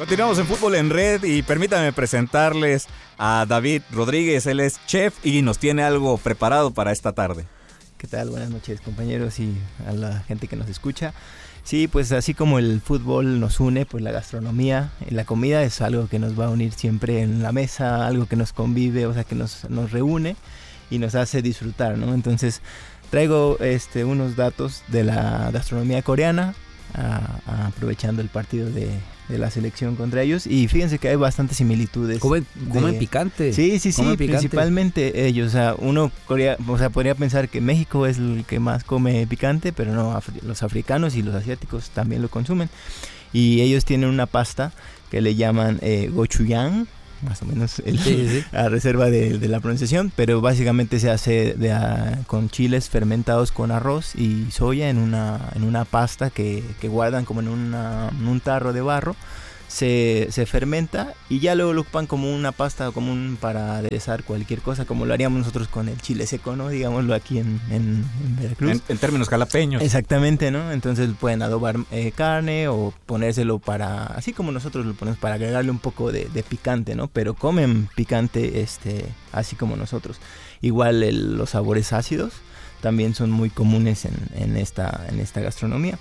Continuamos en Fútbol en Red y permítanme presentarles a David Rodríguez. Él es chef y nos tiene algo preparado para esta tarde. ¿Qué tal? Buenas noches, compañeros, y a la gente que nos escucha. Sí, pues así como el fútbol nos une, pues la gastronomía, la comida es algo que nos va a unir siempre en la mesa, algo que nos convive, o sea, que nos reúne y nos hace disfrutar, ¿no? Entonces traigo unos datos de la gastronomía coreana, aprovechando el partido de la selección contra ellos, y fíjense que hay bastantes similitudes. ¿Comen picante? Sí, ¿Comen picante? Principalmente ellos. O sea, podría pensar que México es el que más come picante, pero no, los africanos y los asiáticos también lo consumen. Y ellos tienen una pasta que le llaman gochujang, más o menos a reserva de la pronunciación, pero básicamente se hace con chiles fermentados con arroz y soya en una pasta que guardan como en un tarro de barro. Se fermenta y ya luego lo ocupan como una pasta común para aderezar cualquier cosa, como lo haríamos nosotros con el chile seco, ¿no? Digámoslo aquí en Veracruz. En términos jalapeños. Exactamente, ¿no? Entonces pueden adobar carne o ponérselo así como nosotros lo ponemos, para agregarle un poco de picante, ¿no? Pero comen picante así como nosotros. Igual los sabores ácidos también son muy comunes en esta gastronomía.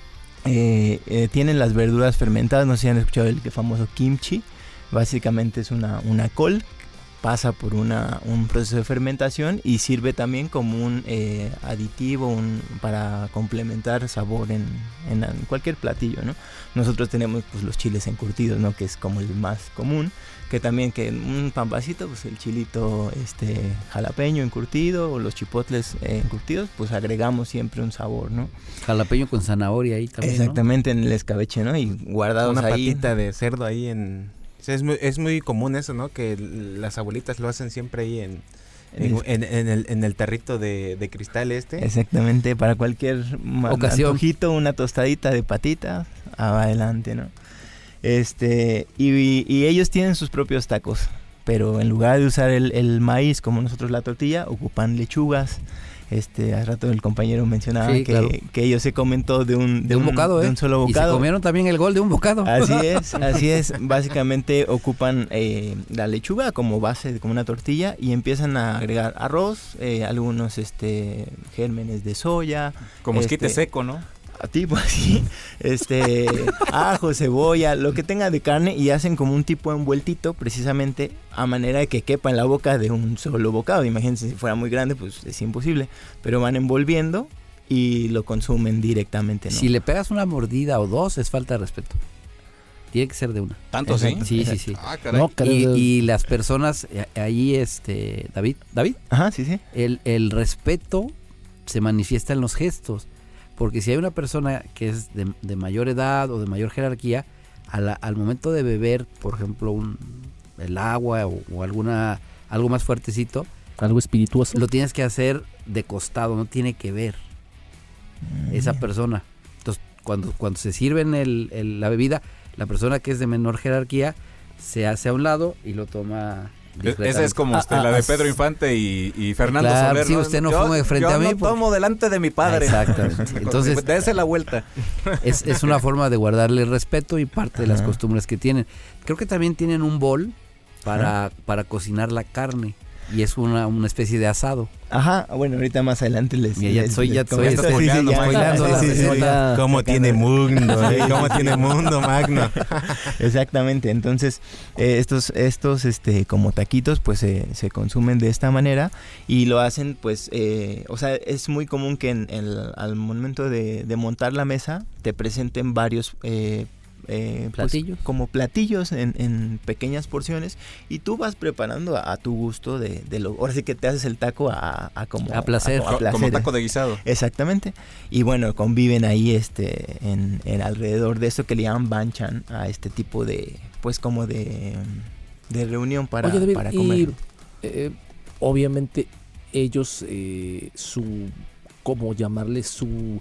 Tienen las verduras fermentadas, no sé si han escuchado el famoso kimchi. Básicamente es una col, pasa por un proceso de fermentación y sirve también como un aditivo para complementar sabor en cualquier platillo, ¿no? Nosotros tenemos pues los chiles encurtidos, ¿no? Que es como el más común, que también que un pampacito, pues el chilito jalapeño encurtido o los chipotles encurtidos, pues agregamos siempre un sabor, ¿no? Jalapeño con zanahoria ahí también, exactamente, ¿no? En el escabeche, ¿no? Y guardados una ahí. patita de cerdo ahí es muy común eso, ¿no? Que las abuelitas lo hacen siempre ahí en el tarrito de cristal Exactamente, para cualquier ocasión. Antojito, una tostadita de patitas, adelante, ¿no? Y ellos tienen sus propios tacos, pero en lugar de usar el maíz como nosotros la tortilla, ocupan lechugas. Hace rato el compañero mencionaba que ellos se comen todo de un bocado, de un solo bocado. Y se comieron también el gol de un bocado. Así es. Básicamente ocupan la lechuga como base, como una tortilla, y empiezan a agregar arroz, algunos gérmenes de soya. Como esquite seco, ¿no? Tipo así, ajo, cebolla, lo que tenga de carne, y hacen como un tipo de envueltito precisamente a manera de que quepa en la boca de un solo bocado. Imagínense, si fuera muy grande, pues es imposible, pero van envolviendo y lo consumen directamente, ¿no? Si le pegas una mordida o dos, es falta de respeto. Tiene que ser de una. ¿Tanto sí? Sí. Ah, caray. No, y las personas, ahí, David. Ajá, sí. El respeto se manifiesta en los gestos. Porque si hay una persona que es de mayor edad o de mayor jerarquía, al momento de beber, por ejemplo, el agua o algo más fuertecito, algo espirituoso, lo tienes que hacer de costado, no tiene que ver esa persona. Entonces, cuando se sirven la bebida, la persona que es de menor jerarquía se hace a un lado y lo toma. Esa es como la de Pedro Infante y Fernando Soler. Sí, usted no fume frente a mí. Yo no tomo delante de mi padre. Exactamente. Entonces, dése la vuelta. Es una forma de guardarle respeto y parte de las costumbres que tienen. Creo que también tienen un bol para cocinar la carne. Y es una especie de asado. Ajá, bueno, ahorita más adelante les... Estoy spoileando la receta. ¿Cómo tiene mundo? ¿Cómo tiene mundo, Magno? Exactamente, entonces estos como taquitos pues se consumen de esta manera y lo hacen pues, o sea, es muy común que al momento de montar la mesa te presenten varios platillos, pues, como platillos en pequeñas porciones, y tú vas preparando a tu gusto ahora sí que te haces el taco a placer, como taco de guisado. Exactamente. Y bueno, conviven ahí en alrededor de eso que le llaman banchan, a este tipo de pues como de reunión para comer. Obviamente ellos ¿cómo llamarle? Su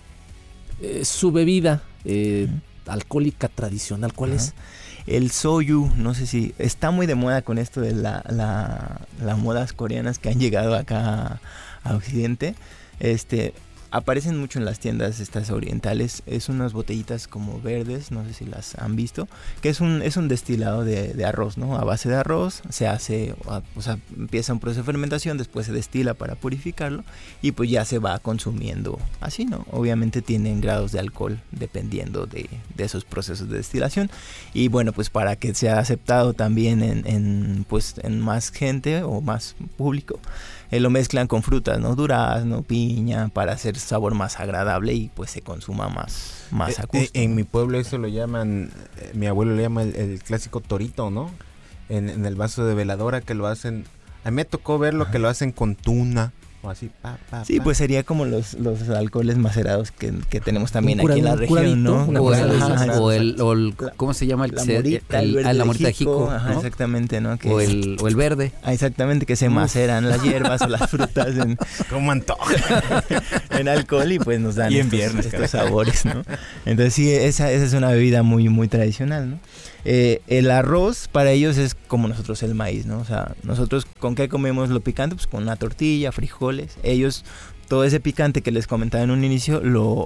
bebida alcohólica tradicional, ¿cuál es? El soju, no sé si está muy de moda con esto de las modas coreanas que han llegado acá a Occidente. aparecen mucho en las tiendas estas orientales. Es unas botellitas como verdes, no sé si las han visto, que es un destilado de arroz, ¿no? A base de arroz se hace, o sea, empieza un proceso de fermentación, después se destila para purificarlo y pues ya se va consumiendo así, ¿no? Obviamente tienen grados de alcohol dependiendo de esos procesos de destilación y bueno, pues para que sea aceptado también en más gente o más público, lo mezclan con frutas, ¿no? Durazno, piña, para hacer sabor más agradable y pues se consuma más a gusto. En mi pueblo eso lo llaman, mi abuelo le llama el clásico torito, ¿no? En el vaso de veladora que lo hacen, a mí me tocó verlo que lo hacen con tuna. O así, sí, pues sería como los alcoholes macerados que tenemos también aquí en la región, ¿no? O el ¿cómo se llama? La morita de jico, ¿no? Exactamente, ¿no? Que o el verde. Exactamente, que se maceran las hierbas o las frutas como antoja en alcohol y pues nos dan estos sabores, ¿no? Entonces sí, esa es una bebida muy, muy tradicional, ¿no? El arroz para ellos es como nosotros el maíz, ¿no? O sea, nosotros ¿con qué comemos lo picante? Pues con una tortilla, frijoles. Ellos todo ese picante que les comentaba en un inicio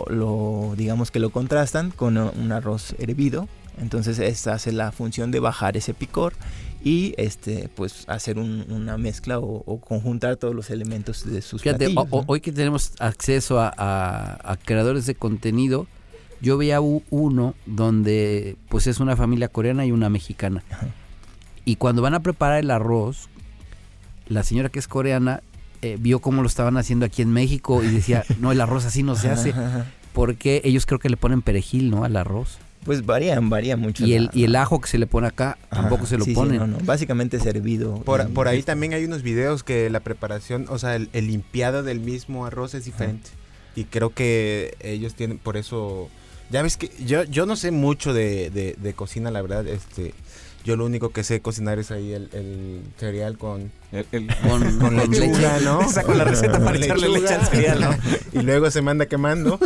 lo digamos que lo contrastan con un arroz hervido. Entonces esta hace la función de bajar ese picor y pues hacer una mezcla o conjuntar todos los elementos de sus platillos, ¿no? Hoy que tenemos acceso a creadores de contenido, yo veía uno donde pues es una familia coreana y una mexicana. Ajá. Y cuando van a preparar el arroz, la señora que es coreana vio cómo lo estaban haciendo aquí en México y decía, no, el arroz así no se hace. Porque ellos creo que le ponen perejil, ¿no? Al arroz. Pues varía mucho. Y el ajo que se le pone acá tampoco se lo ponen. Sí, no. Básicamente es hervido. Por ahí también hay unos videos que la preparación, o sea, el limpiado del mismo arroz es diferente. Y creo que ellos tienen, por eso... Ya ves que yo no sé mucho de cocina, la verdad. Yo lo único que sé cocinar es ahí el cereal con lechuga, ¿no? Saco la receta para echarle leche al cereal, ¿no? Y luego se manda quemando.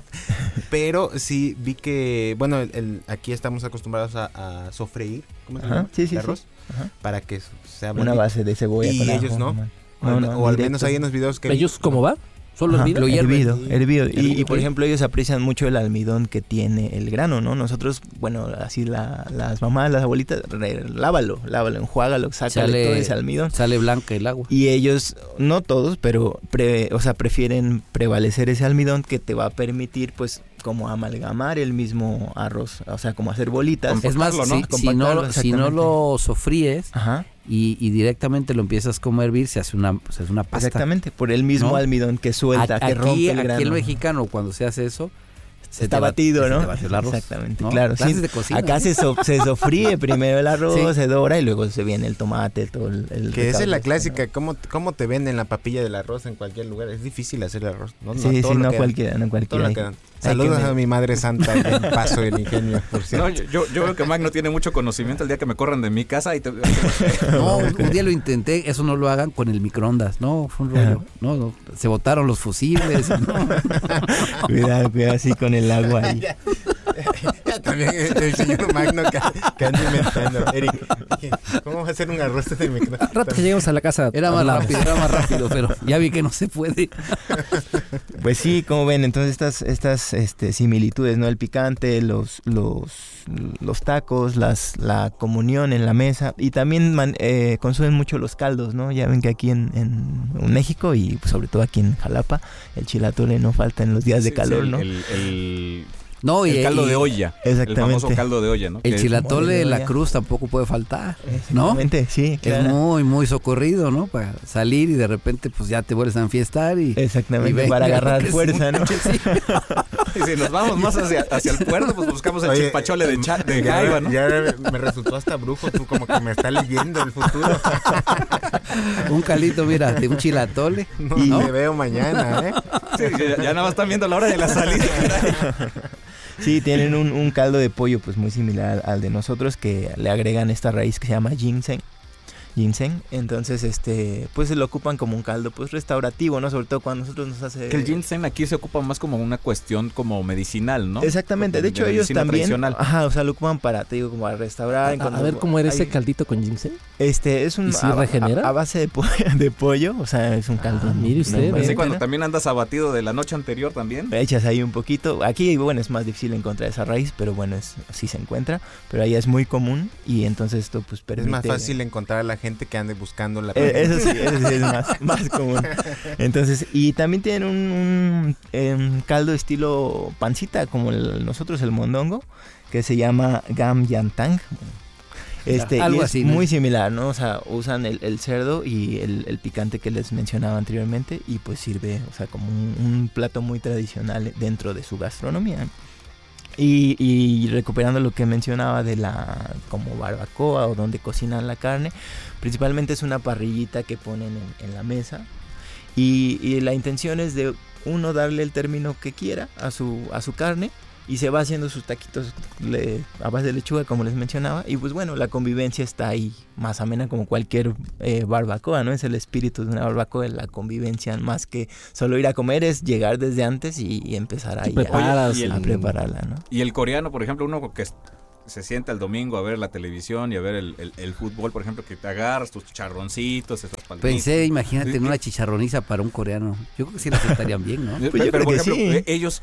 Pero sí vi que, bueno, aquí estamos acostumbrados a sofreír, ¿cómo se llama? Sí, arroz, para que sea una base de cebolla. Y ellos no. O al menos ahí en los videos que ¿Ellos cómo va? ¿Solo hervido? Y por ejemplo ellos aprecian mucho el almidón que tiene el grano, ¿no? Nosotros, bueno, así las mamás, las abuelitas, lávalo, enjuágalo, sácale todo ese almidón. Sale blanca el agua. Y ellos, no todos, pero prefieren prevalecer ese almidón que te va a permitir, pues, como amalgamar el mismo arroz, o sea, como hacer bolitas. Es más, ¿no? si no lo sofríes, ajá, y directamente lo empiezas como a hervir, se hace una pasta. Exactamente, por el mismo almidón que suelta, que rompe el grano. Aquí el mexicano, cuando se hace eso, está batido, ¿no? Se te bate el arroz. Exactamente, ¿no? claro. Clases de cocina. Acá se sofríe primero el arroz, se dora y luego se viene el tomate, todo el que esa es la clásica, ¿cómo te venden la papilla del arroz en cualquier lugar? Es difícil hacer el arroz, ¿no? No cualquiera. Saludos a mi madre santa en Paso del Ingenio, por cierto. No, yo veo que Mac no tiene mucho conocimiento el día que me corran de mi casa y No, un día lo intenté, eso no lo hagan con el microondas, no, fue un rollo. No, se botaron los fusibles. No. Cuidado, así con el agua ahí. También el señor Magno que anda inventando. Eric, ¿cómo va a hacer un arroz en el microondas? Rato que llegamos a la casa. Era más rápido, pero ya vi que no se puede. Pues sí, como ven, entonces estas similitudes, ¿no? El picante, los tacos, la comunión en la mesa y también consumen mucho los caldos, ¿no? Ya ven que aquí en México y pues, sobre todo aquí en Jalapa, el chilatole no falta en los días de calor, ¿no? El caldo de olla. Exactamente. El famoso caldo de olla, ¿no? El chilatole de la cruz tampoco puede faltar, ¿no? Exactamente, sí. Claro. Es muy, muy socorrido, ¿no? Para salir y de repente pues ya te vuelves a enfiestar y... Exactamente, para agarrar fuerza, ¿no? Sí. Y si nos vamos más hacia el puerto, pues buscamos el chilpachole de Jaiba, ¿no? Ya me resultó hasta brujo, tú como que me estás leyendo el futuro. Un caldito, mira, de un chilatole. No, te veo mañana, ¿eh? Sí, ya nada más están viendo la hora de la salida. Sí, tienen un caldo de pollo pues muy similar al de nosotros que le agregan esta raíz que se llama ginseng. ginseng. Entonces, pues lo ocupan como un caldo pues restaurativo, ¿no? Sobre todo cuando nosotros nos hace... Que el ginseng aquí se ocupa más como una cuestión como medicinal, ¿no? Exactamente, de hecho ellos también, tradicional. o sea, lo ocupan para, te digo, como a restaurar. A ver cómo era ese caldito con ginseng. Es un ¿Y si regenera? a base de pollo, o sea, es un caldo. Mire usted. Así cuando también andas abatido de la noche anterior también. Echas ahí un poquito. Aquí, bueno, es más difícil encontrar esa raíz, pero bueno, sí se encuentra. Pero ahí es muy común y entonces esto pues permite... Es más fácil encontrar a la gente que ande buscando la... Eso sí es más común. Entonces, y también tienen un caldo estilo pancita, como nosotros el mondongo, que se llama gam yantang. Algo y es así, ¿no? muy similar, ¿no? O sea, usan el cerdo y el picante que les mencionaba anteriormente y pues sirve, o sea, como un plato muy tradicional dentro de su gastronomía. Y recuperando lo que mencionaba de la como barbacoa o donde cocinan la carne, principalmente es una parrillita que ponen en la mesa y la intención es de uno darle el término que quiera a su carne y se va haciendo sus taquitos a base de lechuga, como les mencionaba, y pues bueno, la convivencia está ahí más amena como cualquier barbacoa, ¿no? Es el espíritu de una barbacoa, la convivencia, más que solo ir a comer, es llegar desde antes y empezar ahí a prepararla, ¿no? Y el coreano, por ejemplo, uno que se sienta el domingo a ver la televisión y a ver el fútbol, por ejemplo, que te agarras tus chicharroncitos, esas palomitas. Pensé, imagínate, en una chicharroniza para un coreano. Yo creo que sí la aceptarían bien, ¿no? Pues yo creo por que ejemplo, sí. Ellos,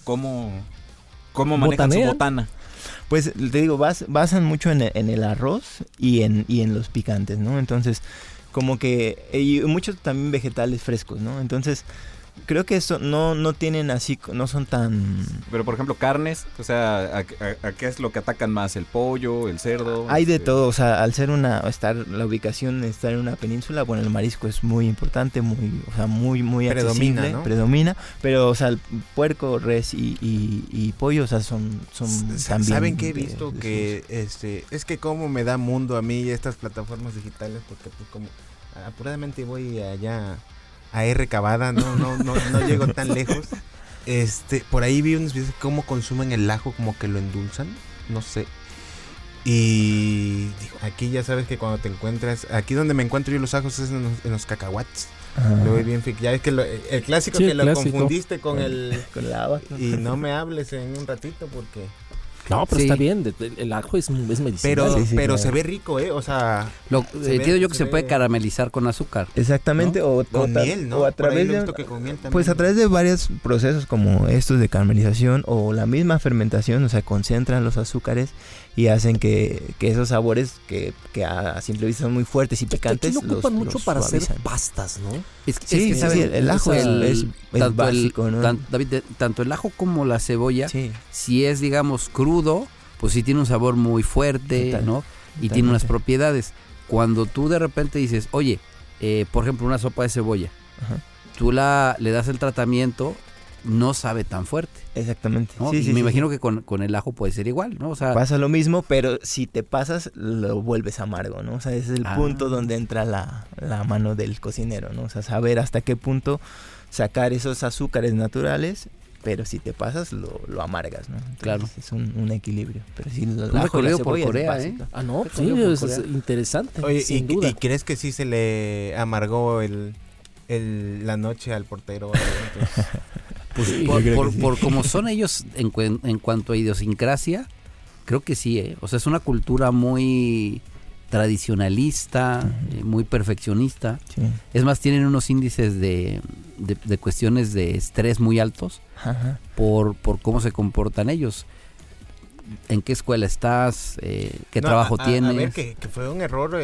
¿cómo manejan su botana? Pues te digo, basan mucho en el arroz y en los picantes, ¿no? Entonces, como que y muchos también vegetales frescos, ¿no? Entonces, creo que eso no tienen así, no son tan... Pero, por ejemplo, carnes, o sea, ¿a qué es lo que atacan más? ¿El pollo, el cerdo? Hay de todo, o sea, al ser la ubicación estar en una península, bueno, el marisco es muy importante, muy Predomina, accesible, ¿no? predomina, pero, o sea, el puerco, res y pollo, o sea, son también... ¿Saben qué he visto? Que es que como me da mundo a mí estas plataformas digitales, porque pues como apuradamente voy allá a R Cavada, no llego tan lejos. Por ahí vi unos videos de cómo consumen el ajo, como que lo endulzan, no sé. Y digo, aquí ya sabes que cuando te encuentras, aquí donde me encuentro yo los ajos es en los cacahuates. Lo veo bien, ya es que el clásico Sí, que el lo clásico. confundiste con el agua. y no me hables en un ratito porque No, pero Sí. está bien. El ajo es medicinal. pero Sí, pero claro. se ve rico, o sea, Entiendo yo que se puede caramelizar con azúcar. Exactamente, ¿no? con miel, ¿no? o a Por ahí través lo he de... visto que con miel también. Pues a través de varios procesos como estos de caramelización o la misma fermentación, o sea, concentran los azúcares y hacen que esos sabores que a simple vista son muy fuertes y Que picantes aquí lo ocupan mucho los para hacer suavizan. pastas, ¿no? Sí, el ajo es básico, ¿no? David, tanto el ajo como la cebolla, Sí, si es, digamos, crudo, pues sí tiene un sabor muy fuerte, Total, ¿no? Y totalmente. tiene unas propiedades. Cuando tú de repente dices, oye, por ejemplo, una sopa de cebolla, Ajá. tú le das el tratamiento, no sabe tan fuerte, Exactamente. ¿no? Sí, Y sí, me sí, imagino sí. que con el ajo puede ser igual, ¿no? O sea, Pasa lo mismo, pero si te pasas, lo vuelves amargo, ¿no? O sea, ese es el punto donde entra la mano del cocinero, ¿no? O sea, saber hasta qué punto sacar esos azúcares naturales, pero si te pasas, lo amargas, ¿no? Entonces, Claro. Es un equilibrio. Pero sí, el Un ajo y la recorrido por cebolla es Corea, básico. Ah, no, Eso sí, yo por es Corea. interesante. Oye, sin ¿y duda. crees que sí se le amargó la noche al portero? Entonces, pues, Sí, por, yo creo por- que sí. por como son ellos en cuanto a idiosincrasia, creo que sí, ¿eh? O sea, es una cultura muy tradicionalista, muy perfeccionista. Sí. Es más, tienen unos índices de cuestiones de estrés muy altos Ajá. por cómo se comportan ellos. ¿En qué escuela estás? ¿Qué no, trabajo tienes? A ver, que fue un error,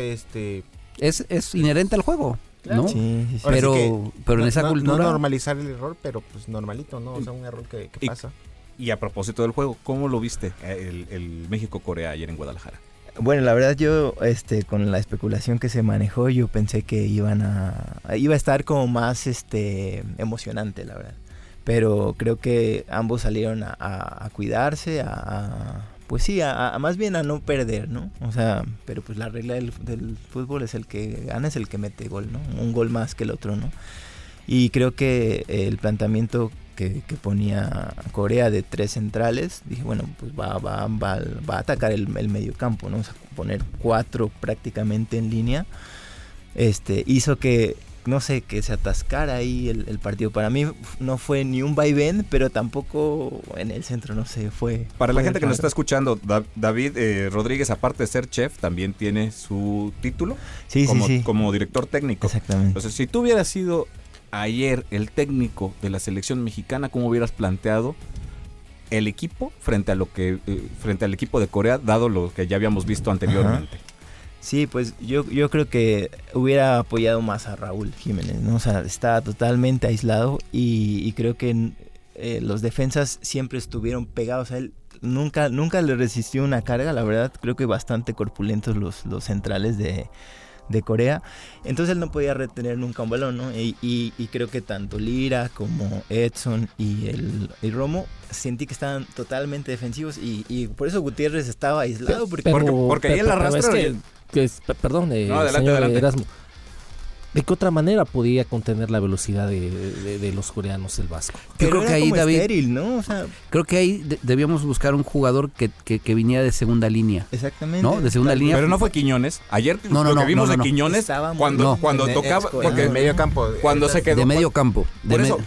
Es inherente al juego, ¿no? Sí, sí, sí. Ahora sí Pero, que pero en esa no cultura... normalizar el error, pero pues normalito, ¿no? O sea, un error que Y- pasa. Y a propósito del juego, ¿cómo lo viste el México-Corea ayer en Guadalajara? Bueno, la verdad yo, con la especulación que se manejó, yo pensé que iba a estar como más, emocionante, la verdad. Pero creo que ambos salieron a cuidarse, pues sí, más bien a no perder, ¿no? O sea, pero pues la regla del fútbol es el que gana, es el que mete gol, ¿no? Un gol más que el otro, ¿no? Y creo que el planteamiento que ponía Corea de 3 centrales, dije, bueno, pues va a atacar el medio campo, ¿no? O sea, poner 4 prácticamente en línea, hizo que, no sé, que se atascara ahí el partido. Para mí no fue ni un vaivén, pero tampoco en el centro, no sé, fue... Para la gente que raro. nos está escuchando, David Rodríguez, aparte de ser chef, también tiene su título Sí, como director técnico. Exactamente. Entonces, si tú hubieras sido ayer el técnico de la selección mexicana, ¿cómo hubieras planteado el equipo frente al equipo de Corea, dado lo que ya habíamos visto anteriormente? Ajá. Sí, pues yo creo que hubiera apoyado más a Raúl Jiménez, ¿no? O sea, está totalmente aislado y creo que los defensas siempre estuvieron pegados a él. Nunca le resistió una carga, la verdad. Creo que bastante corpulentos los centrales de Corea. Entonces él no podía retener nunca un balón, ¿no? Y creo que tanto Lira como Edson y Romo sentí que estaban totalmente defensivos y por eso Gutiérrez estaba aislado. Porque ahí el arrastre... Perdón, adelante, señor adelante. Erasmo. ¿De qué otra manera podía contener la velocidad de los coreanos el Vasco? Yo creo era que ahí, como David, estéril, ¿no? O sea, creo que ahí debíamos buscar un jugador que viniera de segunda línea. exactamente. ¿No? De segunda línea. Pero no fue Quiñones. Ayer No, lo que vimos de no. Quiñones, Estaba muy cuando bien. tocaba... Porque Porque en medio campo. cuando se quedó... De medio campo. Por eso,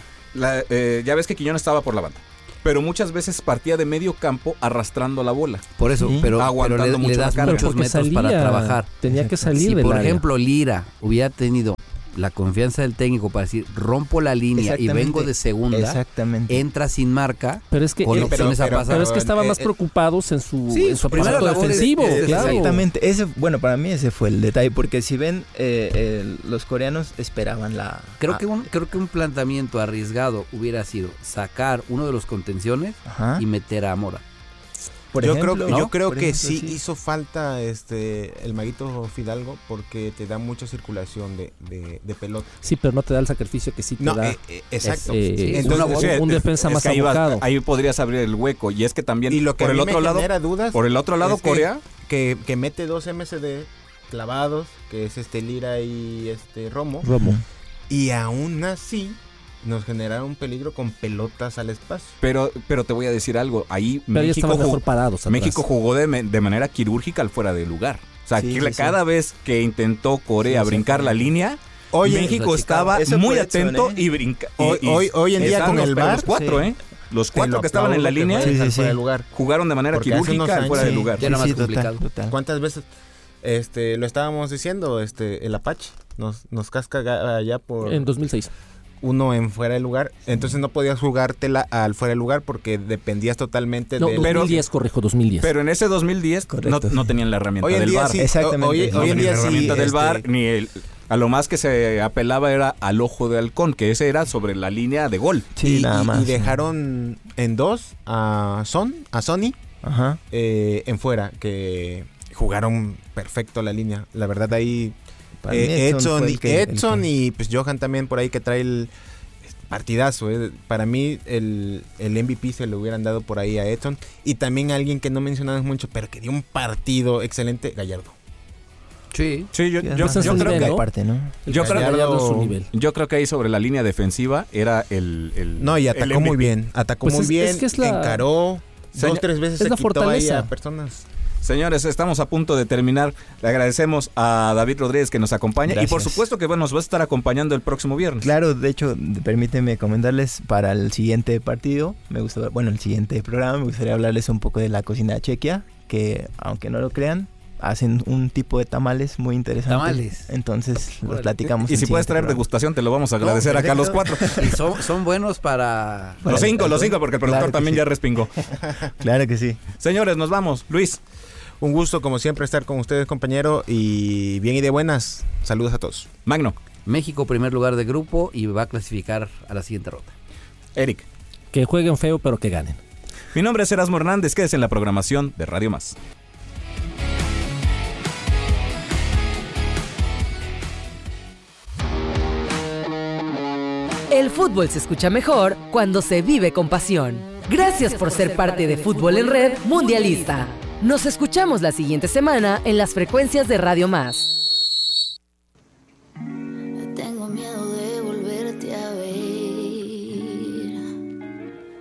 ya ves que Quiñones estaba por la banda. Pero muchas veces partía de medio campo arrastrando la bola. Por eso, Sí. pero Aguantando le mucho das la carga. muchos metros para trabajar. Tenía que salir Si del por área. ejemplo Lira hubiera tenido la confianza del técnico para decir rompo la línea y Exactamente. vengo de segunda, Exactamente. entra sin marca, Pero es que con opciones a pasar. pero es que estaban más preocupados en su, Sí, en su su primera aparato labor es- defensivo, es- claro. Exactamente. Para mí ese fue el detalle, porque si ven, los coreanos esperaban Creo que un planteamiento arriesgado hubiera sido sacar uno de los contenciones Ajá. y meter a Mora. Por yo ejemplo, creo, ¿no? yo creo Por que ejemplo, sí hizo falta el Maguito Fidalgo porque te da mucha circulación de pelota. Sí, pero no te da el sacrificio que sí te No, da exacto. Entonces, un defensa más que abocado. ahí podrías abrir el hueco. Y es que también Y lo que por a el mí otro me lado, genera dudas por el otro lado es que- Corea, que mete 2 MSD clavados, que es Lira y Romo, Romo. y aún así nos generaron peligro con pelotas al espacio. pero te voy a decir algo, ahí Pero ya México estaban mejor jugó, parados atrás. México jugó de manera quirúrgica al fuera de lugar. O sea, Sí, que sí, cada vez que intentó Corea Sí, brincar la línea, Oye, México estaba eso muy fue atento Edson, ¿eh? y brinca. Hoy en día estaban con el pero VAR, los cuatro, sí. Los te 4 lo que estaban en la aplaudo que línea fue Sí, sí, fuera de sí. lugar. jugaron de manera Porque hace unos quirúrgica al fuera de años- lugar. Ya era más total, complicado. total. ¿Cuántas veces lo estábamos diciendo, el Apache nos casca allá por En 2006. uno en fuera de lugar, entonces no podías jugártela al fuera de lugar porque dependías totalmente No, de 2010, corrijo, 2010. Pero en ese 2010 Correcto, no sí. tenían la herramienta hoy en del día VAR. sí, Exactamente. hoy No en tenían día la herramienta sí, del VAR, a lo más que se apelaba era al ojo de halcón, que ese era sobre la línea de gol. Sí, nada más. y dejaron en 2 a Sony Ajá. en fuera, que jugaron perfecto la línea. La verdad ahí Para mí Edson fue Edson el que- y pues Johan también por ahí que trae el partidazo. Para mí el MVP se lo hubieran dado por ahí a Edson. Y también alguien que no mencionamos mucho, pero que dio un partido excelente, Gallardo. Sí. Sí, yo ese es creo un que nivel, ¿no? aparte, ¿no? yo creo- Gallardo es su nivel. yo creo que ahí sobre la línea defensiva era el No, y el atacó muy MVP. bien. Atacó Pues muy es bien. que es la- encaró. Señor- 2-3 veces es se la quitó ahí fortaleza. a personas. Señores, estamos a punto de terminar. Le agradecemos a David Rodríguez que nos acompaña. Y por Gracias. supuesto que nos va a estar acompañando el próximo viernes. Claro, de hecho, permíteme comentarles para el siguiente partido, el siguiente programa, me gustaría hablarles un poco de la cocina chequia, que aunque no lo crean, hacen un tipo de tamales muy interesante. Tamales. Entonces, los Órale. platicamos. Y en si puedes siguiente traer programa. degustación, te lo vamos a agradecer acá a los 4. Y son buenos para... Los 5, porque el productor Claro que también sí. ya respingó. Claro que sí. Señores, nos vamos. Luis. Un gusto, como siempre, estar con ustedes, compañero. Y bien y de buenas. Saludos a todos. Magno. México primer lugar de grupo y va a clasificar a la siguiente ronda. Eric. Que jueguen feo, pero que ganen. Mi nombre es Erasmo Hernández. Quédese en la programación de Radio Más. El fútbol se escucha mejor cuando se vive con pasión. Gracias por ser parte de Fútbol en Red Mundialista. Nos escuchamos la siguiente semana en las frecuencias de Radio Más. Tengo miedo de